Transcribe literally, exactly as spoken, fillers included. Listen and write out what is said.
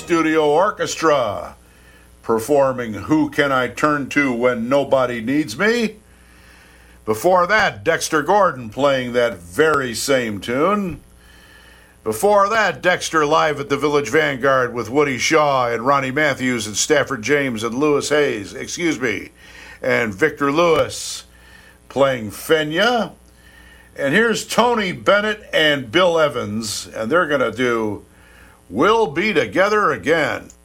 Studio Orchestra performing Who Can I Turn To When Nobody Needs Me? Before that, Dexter Gordon playing that very same tune. Before that, Dexter live at the Village Vanguard with Woody Shaw and Ronnie Matthews and Stafford James and Lewis Hayes, excuse me, and Victor Lewis playing Fenya. And here's Tony Bennett and Bill Evans, and they're going to do We'll Be Together Again.